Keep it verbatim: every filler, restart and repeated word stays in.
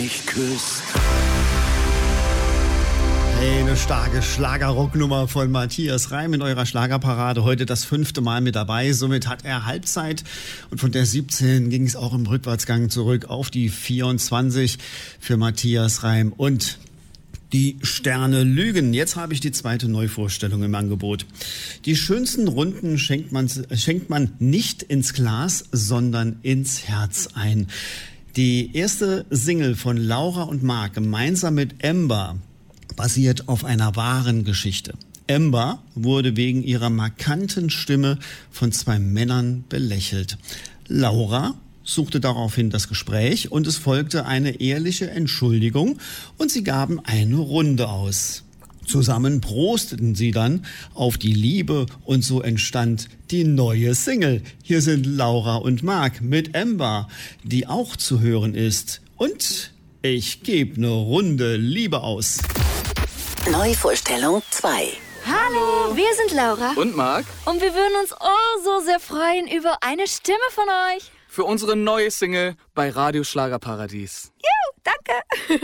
mich küsst. Hey, eine starke Schlager-Rocknummer von Matthias Reim in eurer Schlagerparade. Heute das fünfte Mal mit dabei. Somit hat er Halbzeit. Und von der siebzehn ging es auch im Rückwärtsgang zurück auf die vierundzwanzig für Matthias Reim. Und die Sterne lügen. Jetzt habe ich die zweite Neuvorstellung im Angebot. Die schönsten Runden schenkt man, schenkt man nicht ins Glas, sondern ins Herz ein. Die erste Single von Laura und Marc gemeinsam mit Ember basiert auf einer wahren Geschichte. Ember wurde wegen ihrer markanten Stimme von zwei Männern belächelt. Laura suchte daraufhin das Gespräch und es folgte eine ehrliche Entschuldigung und sie gaben eine Runde aus. Zusammen prosteten sie dann auf die Liebe und so entstand die neue Single. Hier sind Laura und Marc mit Ember, die auch zu hören ist. Und ich gebe eine Runde Liebe aus. Neuvorstellung zwei. Hallo, wir sind Laura. Und Marc? Und wir würden uns oh so sehr freuen über eine Stimme von euch. Für unsere neue Single bei Radio Schlagerparadies. Juhu, danke.